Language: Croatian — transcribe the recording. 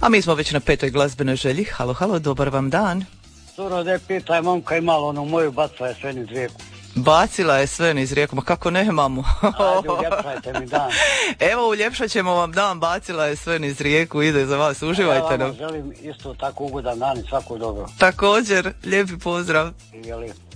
A mi smo već na 5. glazbenoj želji. Halo, halo, dobar vam dan. Suro, da pitaj momka imala onu moju, bacila je sve niz rijeku. Bacila je sve niz rijeku, ma kako ne mamu. Ajde, uljepšajte mi dan. Evo, uljepšat ćemo vam dan, bacila je sve niz rijeku, ide za vas, uživajte nam. Ja vam želim isto tako ugodan dan i svako dobro. Također, lijepi pozdrav. Jeli.